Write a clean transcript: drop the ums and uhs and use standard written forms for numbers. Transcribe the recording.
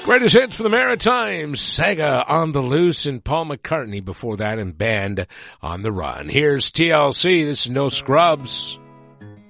Greatest hits for the Maritimes, Saga on the Loose, and Paul McCartney before that, and Band on the Run. Here's TLC, this is No Scrubs.